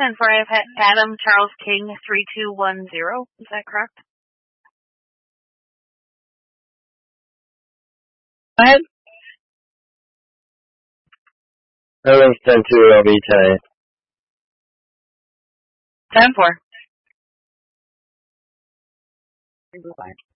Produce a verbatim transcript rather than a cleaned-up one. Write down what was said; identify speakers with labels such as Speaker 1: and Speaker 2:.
Speaker 1: ten four, I have Adam Charles King three two one zero. Is that correct?
Speaker 2: Go ahead.
Speaker 3: Owens ten two, I'll be ten.
Speaker 1: ten four.